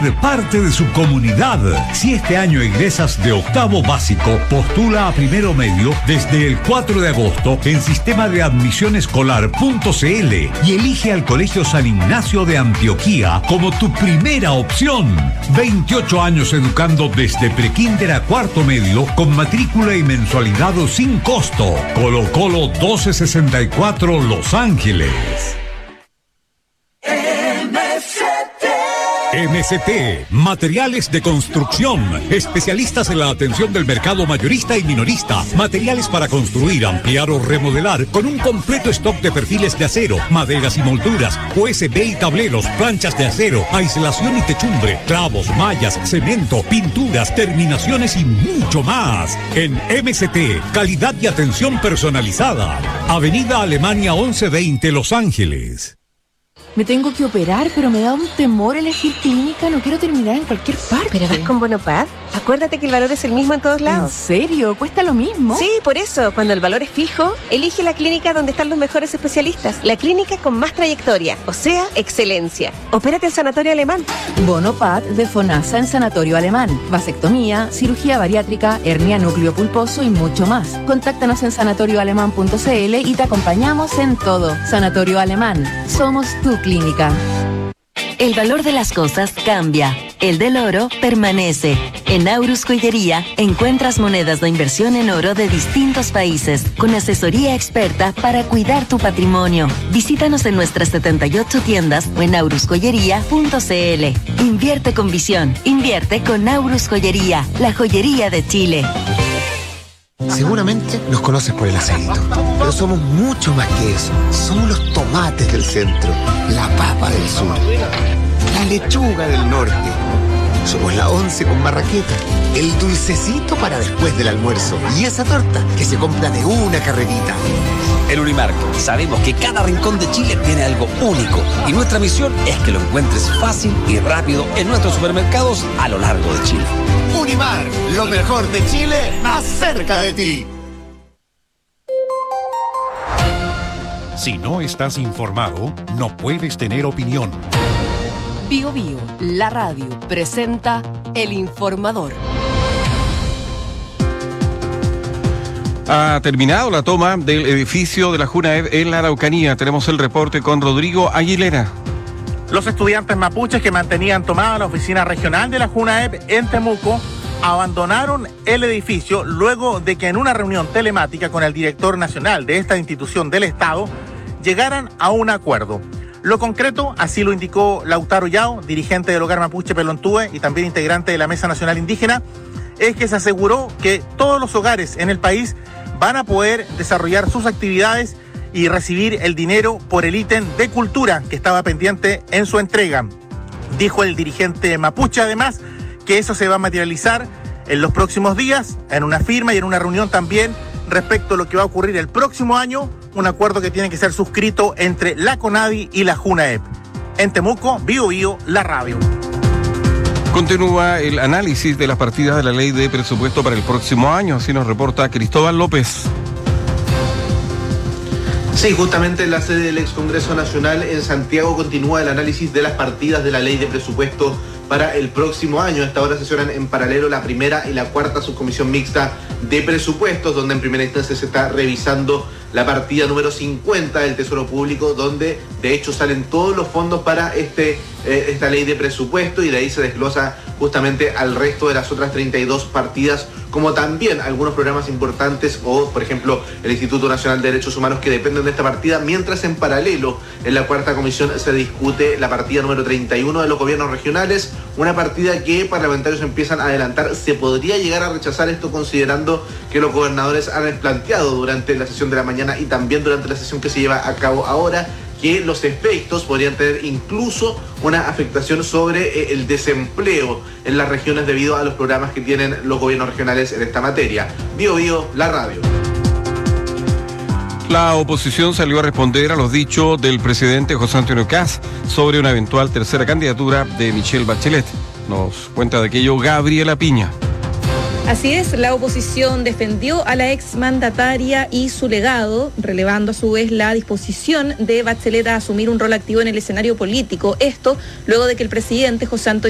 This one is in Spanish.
Parte de su comunidad. Si este año ingresas de octavo básico, postula a primero medio desde el 4 de agosto en sistemadeadmisionescolar.cl y elige al Colegio San Ignacio de Antioquía como tu primera opción. 28 años educando desde prekinder a cuarto medio con matrícula y mensualidad sin costo. Colo Colo 1264 Los Ángeles. MCT, materiales de construcción, especialistas en la atención del mercado mayorista y minorista, materiales para construir, ampliar o remodelar, con un completo stock de perfiles de acero, maderas y molduras, USB y tableros, planchas de acero, aislación y techumbre, clavos, mallas, cemento, pinturas, terminaciones y mucho más. En MCT, calidad y atención personalizada. Avenida Alemania 1120, Los Ángeles. Me tengo que operar, pero me da un temor elegir clínica. No quiero terminar en cualquier parte. ¿Pero vas con Bonopad? Acuérdate que el valor es el mismo en todos lados. ¿En serio? ¿Cuesta lo mismo? Sí, por eso. Cuando el valor es fijo, elige la clínica donde están los mejores especialistas. La clínica con más trayectoria, o sea, excelencia. Opérate en Sanatorio Alemán. Bonopad de FONASA en Sanatorio Alemán. Vasectomía, cirugía bariátrica, hernia núcleo pulposo y mucho más. Contáctanos en sanatorioalemán.cl y te acompañamos en todo. Sanatorio Alemán. Somos tu clínica. El valor de las cosas cambia. El del oro permanece. En Aurus Joyería encuentras monedas de inversión en oro de distintos países, con asesoría experta para cuidar tu patrimonio. Visítanos en nuestras 78 tiendas o en aurusjoyería.cl. Invierte con visión. Invierte con Aurus Joyería, la joyería de Chile. Seguramente nos conoces por el aceitito, pero somos mucho más que eso. Somos los tomates del centro, la papa del sur, la lechuga del norte. Somos la once con marraqueta, el dulcecito para después del almuerzo y esa torta que se compra de una carrerita. En Unimark sabemos que cada rincón de Chile tiene algo único y nuestra misión es que lo encuentres fácil y rápido en nuestros supermercados a lo largo de Chile. Unimark, lo mejor de Chile, más cerca de ti. Si no estás informado, no puedes tener opinión. Bio Bio, la radio, presenta El Informador. Ha terminado la toma del edificio de la Junaed en la Araucanía. Tenemos el reporte con Rodrigo Aguilera. Los estudiantes mapuches que mantenían tomada la oficina regional de la Junaed en Temuco abandonaron el edificio luego de que en una reunión telemática con el director nacional de esta institución del Estado llegaran a un acuerdo. Lo concreto, así lo indicó Lautaro Yao, dirigente del Hogar Mapuche Pelontúe y también integrante de la Mesa Nacional Indígena, es que se aseguró que todos los hogares en el país van a poder desarrollar sus actividades y recibir el dinero por el ítem de cultura que estaba pendiente en su entrega. Dijo el dirigente mapuche además que eso se va a materializar en los próximos días, en una firma y en una reunión también respecto a lo que va a ocurrir el próximo año, un acuerdo que tiene que ser suscrito entre la CONADI y la Junaed. En Temuco, Bio Bio, la radio. Continúa el análisis de las partidas de la ley de presupuesto para el próximo año, así nos reporta Cristóbal López. Sí, justamente en la sede del Ex Congreso Nacional en Santiago continúa el análisis de las partidas de la ley de presupuesto para el próximo año. A esta hora sesionan en paralelo la primera y la cuarta subcomisión mixta de presupuestos, donde en primera instancia se está revisando la partida número 50 del Tesoro Público, donde de hecho salen todos los fondos para esta ley de presupuesto, y de ahí se desglosa justamente al resto de las otras 32 partidas, como también algunos programas importantes o, por ejemplo, el Instituto Nacional de Derechos Humanos que dependen de esta partida, mientras en paralelo en la cuarta comisión se discute la partida número 31 de los gobiernos regionales, una partida que parlamentarios empiezan a adelantar. Se podría llegar a rechazar esto considerando que los gobernadores han planteado durante la sesión de la mañana y también durante la sesión que se lleva a cabo ahora que los efectos podrían tener incluso una afectación sobre el desempleo en las regiones debido a los programas que tienen los gobiernos regionales en esta materia. Bio Bio, la radio. La oposición salió a responder a los dichos del presidente José Antonio Kast sobre una eventual tercera candidatura de Michelle Bachelet. Nos cuenta de aquello Gabriela Piña. Así es, la oposición defendió a la exmandataria y su legado, relevando a su vez la disposición de Bachelet a asumir un rol activo en el escenario político. Esto luego de que el presidente José Antonio